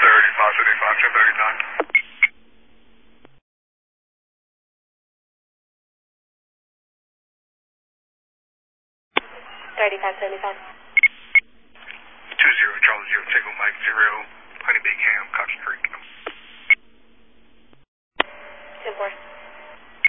3575, 1039. 3575. 20, Charlie 0, take on Mike 0.